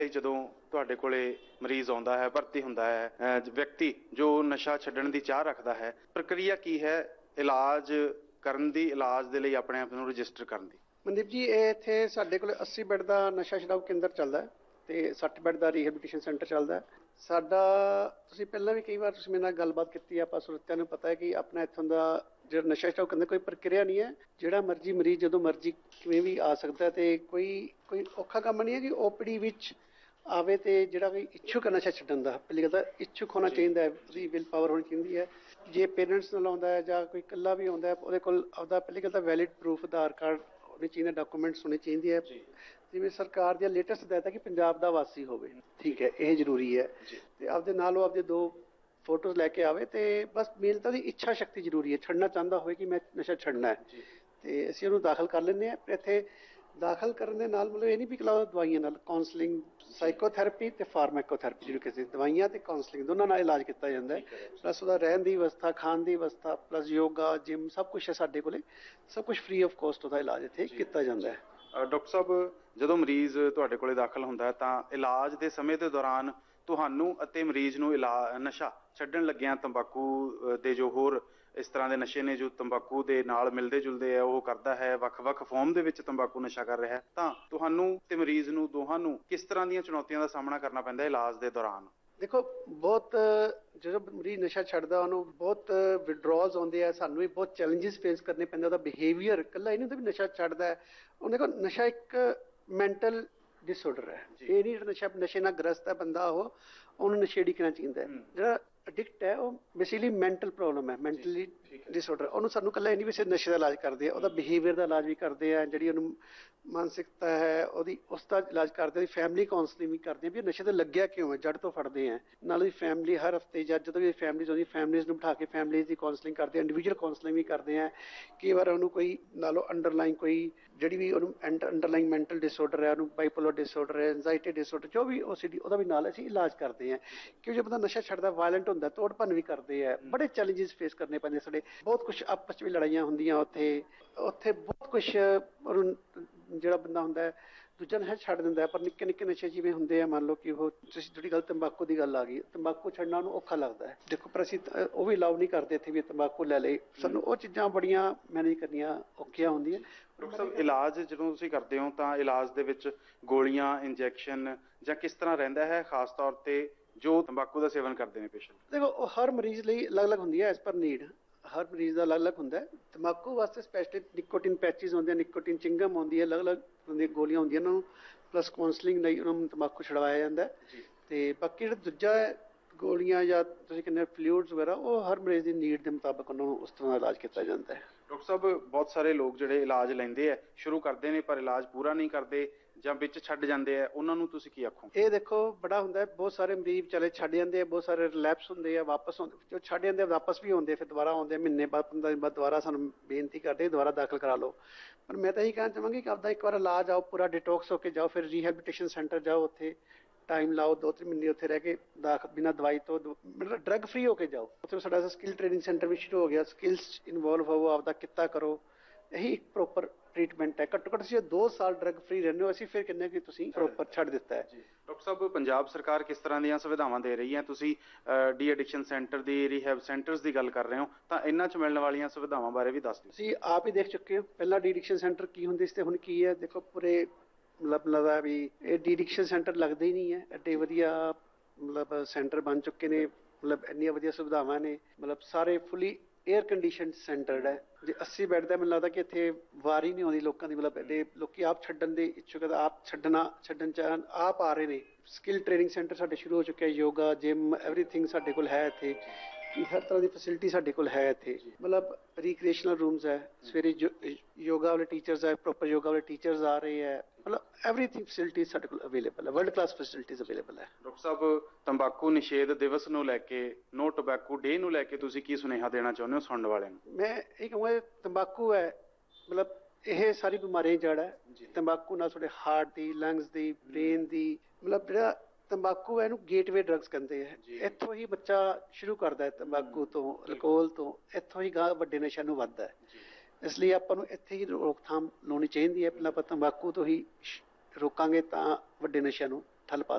ਜਦੋਂ ਤੁਹਾਡੇ ਕੋਲੇ ਮਰੀਜ਼ ਆਉਂਦਾ ਹੈ, ਭਰਤੀ ਹੁੰਦਾ ਹੈ, ਵਿਅਕਤੀ ਜੋ ਨਸ਼ਾ ਛੱਡਣ ਦੀ ਚਾਹ ਰੱਖਦਾ ਹੈ, ਪ੍ਰਕਿਰਿਆ ਕੀ ਹੈ ਇਲਾਜ ਕਰਨ ਦੀ, ਇਲਾਜ ਦੇ ਲਈ ਆਪਣੇ ਆਪ ਨੂੰ ਰਜਿਸਟਰ ਕਰਨ ਦੀ? ਮਨਦੀਪ ਜੀ, ਇਹ ਇੱਥੇ ਸਾਡੇ ਕੋਲ 80 ਬੈੱਡ ਦਾ ਨਸ਼ਾ ਛਡਾਊ ਕੇਂਦਰ ਚੱਲਦਾ ਹੈ ਤੇ 60 ਬੈੱਡ ਦਾ ਰੀਹੈਬਿਲਿਟੇਸ਼ਨ ਸੈਂਟਰ ਚੱਲਦਾ ਹੈ ਸਾਡਾ। ਤੁਸੀਂ ਪਹਿਲਾਂ ਵੀ ਕਈ ਵਾਰ ਤੁਸੀਂ ਮੇਰੇ ਨਾਲ ਗੱਲਬਾਤ ਕੀਤੀ ਹੈ, ਆਪਾਂ ਸਰੋਤਿਆਂ ਨੂੰ ਪਤਾ ਹੈ ਕਿ ਆਪਣਾ ਇੱਥੋਂ ਦਾ ਜਿਹੜਾ ਨਸ਼ਾ ਛਡਾਊ ਕੇਂਦਰ ਕੋਈ ਪ੍ਰਕਿਰਿਆ ਨਹੀਂ ਹੈ। ਜਿਹੜਾ ਮਰਜ਼ੀ ਮਰੀਜ਼ ਜਦੋਂ ਮਰਜ਼ੀ ਕਿਵੇਂ ਵੀ ਆ ਸਕਦਾ ਤੇ ਕੋਈ ਔਖਾ ਕੰਮ ਨਹੀਂ ਹੈ ਕਿ ਓਪੀਡੀ ਵਿੱਚ ਆਵੇ ਤੇ ਜਿਹੜਾ ਵੀ ਇੱਛੁਕ ਨਸ਼ਾ ਛੱਡਣ ਦਾ, ਪਹਿਲੀ ਗੱਲ ਤਾਂ ਇੱਛੁਕ ਹੋਣਾ ਚਾਹੀਦਾ ਹੈ, ਉਹਦੀ ਵਿਲ ਪਾਵਰ ਹੋਣੀ ਚਾਹੀਦੀ ਹੈ। ਜੇ ਪੇਰੈਂਟਸ ਨਾਲ ਆਉਂਦਾ ਹੈ ਜਾਂ ਕੋਈ ਇਕੱਲਾ ਵੀ ਆਉਂਦਾ ਹੈ, ਉਹਦੇ ਕੋਲ ਆਪਦਾ ਪਹਿਲੀ ਗੱਲ ਤਾਂ ਵੈਲਿਡ ਪ੍ਰੂਫ ਆਧਾਰ ਕਾਰਡ ਹੋਣੇ ਚਾਹੀਦੇ, ਡਾਕੂਮੈਂਟਸ ਹੋਣੇ ਚਾਹੀਦੇ ਹੈ। ਜਿਵੇਂ ਸਰਕਾਰ ਦੀਆਂ ਲੇਟੈਸਟ ਹਦਾਇਤਾਂ ਕਿ ਪੰਜਾਬ ਦਾ ਵਾਸੀ ਹੋਵੇ, ਠੀਕ ਹੈ, ਇਹ ਜ਼ਰੂਰੀ ਹੈ। ਤੇ ਆਪਦੇ ਨਾਲ ਉਹ ਆਪਦੇ 2 ਫੋਟੋਜ਼ ਲੈ ਕੇ ਆਵੇ ਤੇ ਬਸ ਮੇਨ ਤਾਂ ਉਹਦੀ ਇੱਛਾ ਸ਼ਕਤੀ ਜ਼ਰੂਰੀ ਹੈ, ਛੱਡਣਾ ਚਾਹੁੰਦਾ ਹੋਵੇ ਕਿ ਮੈਂ ਨਸ਼ਾ ਛੱਡਣਾ ਹੈ ਤੇ ਅਸੀਂ ਉਹਨੂੰ ਦਾਖਲ ਕਰ ਲੈਂਦੇ ਹਾਂ। ਇੱਥੇ ਦਾਖਲ ਕਰਨ ਦੇ ਨਾਲ ਮਤਲਬ ਇਹ ਨਹੀਂ ਵੀ ਇਕੱਲਾ ਦਵਾਈਆਂ ਨਾਲ, ਕਾਉਂਸਲਿੰਗ, ਸਾਈਕੋਥੈਰੇਪੀ ਤੇ ਫਾਰਮਾਕੋਥੈਰੇਪੀ, ਜਿਹੜੀ ਕਿਸੇ ਦਵਾਈਆਂ ਤੇ ਕਾਉਂਸਲਿੰਗ ਦੋਨਾਂ ਨਾਲ ਇਲਾਜ ਕੀਤਾ ਜਾਂਦਾ ਹੈ। ਪਲੱਸ ਉਹਦਾ ਰਹਿਣ ਦੀ ਵਿਵਸਥਾ, ਖਾਣ ਦੀ ਵਿਵਸਥਾ, ਪਲੱਸ ਯੋਗਾ, ਜਿਮ, ਸਭ ਕੁਛ ਹੈ ਸਾਡੇ ਕੋਲੇ, ਸਭ ਕੁਛ ਫ੍ਰੀ ਆਫ ਕੋਸਟ ਉਹਦਾ ਇਲਾਜ ਇੱਥੇ ਕੀਤਾ ਜਾਂਦਾ ਹੈ। ਡਾਕਟਰ ਸਾਹਿਬ, ਜਦੋਂ ਮਰੀਜ਼ ਤੁਹਾਡੇ ਕੋਲੇ ਦਾਖਲ ਹੁੰਦਾ ਹੈ ਤਾਂ ਇਲਾਜ ਦੇ ਸਮੇਂ ਦੇ ਦੌਰਾਨ ਤੁਹਾਨੂੰ ਅਤੇ ਮਰੀਜ਼ ਨੂੰ ਨਸ਼ਾ ਛੱਡਣ ਲੱਗਿਆਂ ਤੰਬਾਕੂ ਦੇ ਜੋ ਹੋਰ ਇਸ ਤਰ੍ਹਾਂ ਦੇ ਨਸ਼ੇ ਨੇ ਜੋ ਤੰਬਾਕੂ ਦੇ ਨਾਲ ਮਿਲਦੇ ਜੁਲਦੇ ਆ ਉਹ ਕਰਦਾ ਹੈ, ਵੱਖ-ਵੱਖ ਫਾਰਮ ਦੇ ਵਿੱਚ ਤੰਬਾਕੂ ਨਸ਼ਾ ਕਰ ਰਿਹਾ ਹੈ, ਤਾਂ ਤੁਹਾਨੂੰ ਤੇ ਮਰੀਜ਼ ਨੂੰ ਦੋਹਾਂ ਨੂੰ ਕਿਸ ਤਰ੍ਹਾਂ ਦੀਆਂ ਚੁਣੌਤੀਆਂ ਦਾ ਸਾਹਮਣਾ ਕਰਨਾ ਪੈਂਦਾ ਇਲਾਜ ਦੇ ਦੌਰਾਨ? ਦੇਖੋ, ਬਹੁਤ ਜਦੋਂ ਮਰੀਜ਼ ਨਸ਼ਾ ਛੱਡਦਾ ਉਹਨੂੰ ਬਹੁਤ ਵਿਡਰੋਜ਼ ਆਉਂਦੇ ਆ, ਸਾਨੂੰ ਵੀ ਬਹੁਤ ਚੈਲੰਜਸ ਫੇਸ ਕਰਨੇ ਪੈਂਦੇ। ਉਹਦਾ ਬਿਹੇਵੀਅਰ ਇਕੱਲਾ ਇਹ ਨਹੀਂ ਹੁੰਦਾ ਵੀ ਨਸ਼ਾ ਛੱਡਦਾ ਹੈ, ਉਹਦੇ ਕੋਲ ਨਸ਼ਾ ਇੱਕ ਮੈਂਟਲ ਡਿਸਆਰਡਰ ਹੈ। ਇਹ ਨਹੀਂ ਨਸ਼ੇ ਨਾਲ ਗ੍ਰਸਤ ਹੈ ਬੰਦਾ, ਉਹਨੂੰ ਨਸ਼ੇੜੀ ਕਹਿਣਾ ਚਾਹੀਦਾ ਹੈ। ਜਿਹੜਾ ਐਡਿਕਟ ਹੈ ਉਹ ਬੇਸਿਕਲੀ ਮੈਂਟਲ ਪ੍ਰੋਬਲਮ ਹੈ, ਮੈਂਟਲੀ ਡਿਸਆਰਡਰ। ਉਹਨੂੰ ਸਾਨੂੰ ਇਕੱਲਾ ਇਹ ਨਹੀਂ ਵੀ ਸਿਰ ਨਸ਼ੇ ਦਾ ਇਲਾਜ ਕਰਦੇ ਆ, ਉਹਦਾ ਬਿਹੇਵੀਅਰ ਦਾ ਇਲਾਜ ਵੀ ਕਰਦੇ ਆ, ਜਿਹੜੀ ਉਹਨੂੰ ਮਾਨਸਿਕਤਾ ਹੈ ਉਸ ਦਾ ਇਲਾਜ ਕਰਦੇ ਆ, ਫੈਮਿਲੀ ਕਾਉਂਸਲਿੰਗ ਵੀ ਕਰਦੇ ਆ ਵੀ ਨਸ਼ੇ ਤੇ ਲੱਗਿਆ ਕਿਉਂ ਹੈ, ਜੜ ਤੋਂ ਫੜਦੇ ਆ। ਨਾਲ ਉਹਦੀ ਫੈਮਿਲੀ ਹਰ ਹਫਤੇ ਜਾਂ ਜਦੋਂ ਵੀ ਫੈਮਿਲੀਜ਼ ਆਉਂਦੀ, ਫੈਮਿਲੀਜ਼ ਨੂੰ ਬਿਠਾ ਕੇ ਫੈਮਿਲੀਜ਼ ਦੀ ਕਾਉਂਸਲਿੰਗ ਕਰਦੇ ਆ, ਇੰਡੀਵਿਜੂਅਲ ਕਾਉਂਸਲਿੰਗ ਵੀ ਕਰਦੇ ਆ। ਕਈ ਵਾਰ ਉਹਨੂੰ ਕੋਈ ਨਾਲੋਂ ਅੰਡਰਲਾਈਨ ਕੋਈ ਜਿਹੜੀ ਵੀ ਉਹਨੂੰ ਅੰਡਰਲਾਈਨ ਮੈਂਟਲ ਡਿਸਆਰਡਰ ਹੈ, ਉਹਨੂੰ ਬਾਈਪੋਲਰ ਡਿਸਆਰਡਰ ਹੈ, ਐਂਜ਼ਾਈਟੀ ਡਿਸਆਰਡਰ, ਜੋ ਵੀ OCD, ਉਹਦਾ ਵੀ ਨਾਲ ਅਸੀਂ ਇਲਾਜ ਕਰਦੇ ਹਾਂ। ਕਿਉਂ ਜੇ ਬੰਦਾ ਨਸ਼ਾ ਛੱਡਦਾ ਵਾਇਲੈਂਟ ਹੁੰਦਾ, ਤੋੜ ਭੰਨ ਵੀ ਕਰਦੇ ਆ, ਬੜੇ ਚੈਲੰਜਸ ਫੇਸ ਕਰਨੇ ਪੈਂਦੇ ਸਾਡੇ, ਬਹੁਤ ਕੁਛ ਆਪਸ 'ਚ ਵੀ ਲੜਾਈਆਂ ਹੁੰਦੀਆਂ ਉੱਥੇ ਬਹੁਤ ਕੁਛ। ਜਿਹੜਾ ਬੰਦਾ ਹੁੰਦਾ ਹੈ ਦੂਜਾ ਨਸ਼ਾ ਛੱਡ ਦਿੰਦਾ ਹੈ, ਪਰ ਨਿੱਕੇ ਨਿੱਕੇ ਨਸ਼ੇ ਜਿਵੇਂ ਹੁੰਦੇ ਆ, ਮੰਨ ਲਓ ਕਿ ਉਹ ਤੁਸੀਂ ਜਿਹੜੀ ਗੱਲ ਤੰਬਾਕੂ ਦੀ ਗੱਲ ਆ ਗਈ, ਤੰਬਾਕੂ ਛੱਡਣਾ ਉਹਨੂੰ ਔਖਾ ਲੱਗਦਾ ਹੈ। ਦੇਖੋ, ਪਰ ਅਸੀਂ ਉਹ ਵੀ ਅਲਾਉ ਨਹੀਂ ਕਰਦੇ ਇੱਥੇ ਵੀ ਤੰਬਾਕੂ ਲੈ ਲਈ, ਸਾਨੂੰ ਉਹ ਚੀਜ਼ਾਂ ਬੜੀਆਂ ਮੈਨੇਜ ਕਰਨੀਆਂ ਔਖੀਆਂ ਹੁੰਦੀਆਂ। ਡਾਕਟਰ ਸਾਹਿਬ, ਇਲਾਜ ਜਦੋਂ ਤੁਸੀਂ ਕਰਦੇ ਹੋ ਤਾਂ ਇਲਾਜ ਦੇ ਵਿੱਚ ਗੋਲੀਆਂ, ਇੰਜੈਕਸ਼ਨ ਜਾਂ ਕਿਸ ਤਰ੍ਹਾਂ ਰਹਿੰਦਾ ਹੈ, ਖਾਸ ਤੌਰ ਤੇ ਜੋ ਤੰਬਾਕੂ ਦਾ ਸੇਵਨ ਕਰਦੇ ਨੇ ਪੇਸ਼ੈਂਟ? ਦੇਖੋ, ਉਹ ਹਰ ਮਰੀਜ਼ ਲਈ ਅਲੱਗ-ਅਲੱਗ ਹੁੰਦੀ ਹੈ, ਐਜ਼ ਪਰ ਨੀਡ, ਹਰ ਮਰੀਜ਼ ਦਾ ਅਲੱਗ-ਅਲੱਗ ਹੁੰਦਾ ਹੈ। ਤੰਬਾਕੂ ਵਾਸਤੇ ਸਪੈਸ਼ਲੀ ਨਿਕੋਟਿਨ ਪੈਚਿਸ ਹੁੰਦੇ ਆ, ਨਿਕੋਟਿਨ ਚਿੰਗਮ ਹੁੰਦੀ ਹੈ, ਅਲੱਗ-ਅਲੱਗ ਹੁੰਦੀਆਂ ਗੋਲੀਆਂ ਹੁੰਦੀਆਂ, ਉਹਨਾਂ ਨੂੰ ਪਲੱਸ ਕਾਉਂਸਲਿੰਗ ਲਈ ਉਹਨਾਂ ਨੂੰ ਤੰਬਾਕੂ ਛੁਡਵਾਇਆ ਜਾਂਦਾ ਹੈ। ਤੇ ਬਾਕੀ ਜਿਹੜਾ ਦੂਜਾ ਹੈ ਗੋਲੀਆਂ ਜਾਂ ਤੁਸੀਂ ਕਹਿੰਦੇ ਫਲੂਇਡਸ ਵਗੈਰਾ, ਉਹ ਹਰ ਮਰੀਜ਼ ਦੀ ਨੀਡ ਦੇ ਮੁਤਾਬਕ ਉਹਨਾਂ ਨੂੰ ਉਸ ਤਰ੍ਹਾਂ ਦਾ ਇਲਾਜ ਕੀਤਾ ਜਾਂਦਾ ਹੈ। ਡਾਕਟਰ ਸਾਹਿਬ, ਬਹੁਤ ਸਾਰੇ ਲੋਕ ਜਿਹੜੇ ਇਲਾਜ ਲੈਂਦੇ ਆ, ਸ਼ੁਰੂ ਕਰਦੇ ਨੇ ਪਰ ਇਲਾਜ ਪੂਰਾ ਨਹੀਂ ਕਰਦੇ ਜਾਂ ਵਿੱਚ ਛੱਡ ਜਾਂਦੇ ਆ, ਉਹਨਾਂ ਨੂੰ ਤੁਸੀਂ ਕੀ ਆਖੋ? ਇਹ ਦੇਖੋ, ਬੜਾ ਹੁੰਦਾ, ਬਹੁਤ ਸਾਰੇ ਮਰੀਜ਼ ਵਿਚਾਰੇ ਛੱਡ ਜਾਂਦੇ ਆ, ਬਹੁਤ ਸਾਰੇ ਰਿਲੈਪਸ ਹੁੰਦੇ ਆ, ਵਾਪਸ ਹੁੰਦੇ, ਜੋ ਛੱਡ ਜਾਂਦੇ ਆ ਵਾਪਸ ਵੀ ਆਉਂਦੇ, ਫਿਰ ਦੁਬਾਰਾ ਆਉਂਦੇ, ਮਹੀਨੇ ਬਾਅਦ 15 ਦਿਨ ਬਾਅਦ ਦੁਬਾਰਾ ਸਾਨੂੰ ਬੇਨਤੀ ਕਰਦੇ ਦੁਬਾਰਾ ਦਾਖਲ ਕਰਾ ਲਓ। ਪਰ ਮੈਂ ਤਾਂ ਇਹੀ ਕਹਿਣਾ ਚਾਹਾਂਗੀ ਕਿ ਆਪਦਾ ਇੱਕ ਵਾਰ ਇਲਾਜ ਆਓ, ਪੂਰਾ ਡਿਟੋਕਸ ਹੋ ਕੇ ਜਾਓ, ਫਿਰ ਰੀਹੈਬਿਲਿਟੇਸ਼ਨ ਸੈਂਟਰ ਜਾਓ, ਉੱਥੇ ਟਾਈਮ ਲਾਓ, 2-3 ਮਹੀਨੇ ਉੱਥੇ ਰਹਿ ਕੇ ਬਿਨਾਂ ਦਵਾਈ ਤੋਂ ਮਤਲਬ ਡਰੱਗ ਫ੍ਰੀ ਹੋ ਕੇ ਜਾਓ। ਉੱਥੇ ਸਾਡਾ ਸਕਿੱਲ ਟ੍ਰੇਨਿੰਗ ਸੈਂਟਰ ਵੀ ਸ਼ੁਰੂ ਹੋ ਗਿਆ, ਸਕਿੱਲਸ ਇਨਵੋਲਵ ਹੋਵੋ, ਆਪਦਾ ਕਿੱਤਾ ਕਰੋ, ਇਹੀ ਇੱਕ ਪ੍ਰੋਪਰ ਟ੍ਰੀਟਮੈਂਟ ਹੈ। ਘੱਟੋ ਘੱਟ ਤੁਸੀਂ 2 ਸਾਲ ਡਰੱਗ ਫ੍ਰੀ ਰਹਿੰਦੇ ਹੋ, ਅਸੀਂ ਫਿਰ ਕਹਿੰਦੇ ਕਿ ਤੁਸੀਂ ਪ੍ਰੋਪਰ ਛੱਡ ਦਿੱਤਾ ਹੈ। ਡਾਕਟਰ ਸਾਹਿਬ, ਪੰਜਾਬ ਸਰਕਾਰ ਕਿਸ ਤਰ੍ਹਾਂ ਦੀਆਂ ਸੁਵਿਧਾਵਾਂ ਦੇ ਰਹੀ ਹੈ? ਤੁਸੀਂ ਡੀ ਐਡਿਕਸ਼ਨ ਸੈਂਟਰ ਦੀ, ਰੀਹੈਬ ਸੈਂਟਰਸ ਦੀ ਗੱਲ ਕਰ ਰਹੇ ਹੋ, ਤਾਂ ਇਹਨਾਂ 'ਚ ਮਿਲਣ ਵਾਲੀਆਂ ਸੁਵਿਧਾਵਾਂ ਬਾਰੇ ਵੀ ਦੱਸ ਦਿਓ। ਤੁਸੀਂ ਆਪ ਹੀ ਦੇਖ ਚੁੱਕੇ ਹੋ, ਪਹਿਲਾਂ ਡੀ ਐਡਿਕਸ਼ਨ ਸੈਂਟਰ ਕੀ ਹੁੰਦੇ ਸੀ ਤੇ ਹੁਣ ਕੀ ਹੈ। ਦੇਖੋ, ਪੂਰੇ ਮਤਲਬ ਲੱਗਦਾ ਵੀ ਇਹ ਡੀ ਐਡਿਕਸ਼ਨ ਸੈਂਟਰ ਲੱਗਦੇ ਹੀ ਨਹੀਂ ਹੈ, ਐਡੇ ਵਧੀਆ ਮਤਲਬ ਸੈਂਟਰ ਬਣ ਚੁੱਕੇ ਨੇ, ਮਤਲਬ ਇੰਨੀਆਂ ਵਧੀਆ ਸੁਵਿਧਾਵਾਂ ਨੇ, ਮਤਲਬ ਸਾਰੇ ਫੁੱਲੀ ਏਅਰ ਕੰਡੀਸ਼ਨਡ ਸੈਂਟਰਡ ਹੈ। ਜੇ 80 ਬੈੱਡ ਦਾ ਮੈਨੂੰ ਲੱਗਦਾ ਕਿ ਇੱਥੇ ਵਾਰੀ ਨਹੀਂ ਆਉਂਦੀ ਲੋਕਾਂ ਦੀ, ਮਤਲਬ ਐਡੇ ਲੋਕੀ ਆਪ ਛੱਡਣ ਦੇ ਇੱਛੁਕ, ਆਪ ਛੱਡਣ ਚਾਹਣ ਆਪ ਆ ਰਹੇ ਨੇ। ਸਕਿੱਲ ਟ੍ਰੇਨਿੰਗ ਸੈਂਟਰ ਸਾਡੇ ਸ਼ੁਰੂ ਹੋ ਚੁੱਕੇ, ਯੋਗਾ, ਜਿਮ, ਐਵਰੀਥਿੰਗ ਸਾਡੇ ਕੋਲ ਹੈ ਇੱਥੇ, ਹਰ ਤਰ੍ਹਾਂ ਦੀ ਫੈਸਿਲਿਟੀ ਸਾਡੇ ਕੋਲ ਹੈ ਇੱਥੇ। ਮਤਲਬ ਰੀਕ੍ਰੀਏਸ਼ਨਲ ਰੂਮਸ ਹੈ, ਸਵੇਰੇ ਯੋਗਾ ਵਾਲੇ ਟੀਚਰਸ ਹੈ, ਪ੍ਰੋਪਰ ਯੋਗਾ ਵਾਲੇ ਟੀਚਰਸ ਆ ਰਹੇ ਹੈ, ਮਤਲਬ ਐਵਰੀਥਿੰਗ ਫੈਸਿਲਿਟੀ ਸਾਡੇ ਕੋਲ ਅਵੇਲੇਬਲ ਹੈ, ਵਰਲਡ ਕਲਾਸ ਫੈਸਿਲਿਟੀਜ਼ ਅਵੇਲੇਬਲ ਹੈ। ਡਾਕਟਰ ਸਾਹਿਬ, ਤੰਬਾਕੂ ਨਿਸ਼ੇਧ ਦਿਵਸ ਨੂੰ ਲੈ ਕੇ, ਨੋ ਟੋਬੈਕੋ ਡੇ ਨੂੰ ਲੈ ਕੇ ਤੁਸੀਂ ਕੀ ਸੁਨੇਹਾ ਦੇਣਾ ਚਾਹੁੰਦੇ ਹੋ ਸੁਣਨ ਵਾਲਿਆਂ ਨੂੰ? ਮੈਂ ਇਹ ਕਹੂੰਗਾ, ਤੰਬਾਕੂ ਹੈ ਮਤਲਬ ਇਹ ਸਾਰੀ ਬਿਮਾਰੀਆਂ ਦੀ ਜੜ ਹੈ। ਤੰਬਾਕੂ ਨਾਲ ਤੁਹਾਡੇ ਹਾਰਟ ਦੀ, ਲੰਗਸ ਦੀ, ਬ੍ਰੇਨ ਦੀ, ਮਤਲਬ ਜਿਹੜਾ ਤੰਬਾਕੂ ਹੈ ਇਹਨੂੰ ਗੇਟਵੇ ਡਰੱਗਸ ਕਹਿੰਦੇ ਹੈ। ਇੱਥੋਂ ਹੀ ਬੱਚਾ ਸ਼ੁਰੂ ਕਰਦਾ ਹੈ, ਤੰਬਾਕੂ ਤੋਂ, ਅਲਕੋਹਲ ਤੋਂ, ਇੱਥੋਂ ਹੀ ਗਾਂ ਵੱਡੇ ਨਸ਼ਿਆਂ ਨੂੰ ਵੱਧਦਾ ਹੈ। ਇਸ ਲਈ ਆਪਾਂ ਨੂੰ ਇੱਥੇ ਹੀ ਰੋਕਥਾਮ ਲਾਉਣੀ ਚਾਹੀਦੀ ਹੈ। ਪਹਿਲਾਂ ਆਪਾਂ ਤੰਬਾਕੂ ਤੋਂ ਹੀ ਰੋਕਾਂਗੇ ਤਾਂ ਵੱਡੇ ਨਸ਼ਿਆਂ ਨੂੰ ਠੱਲ ਪਾ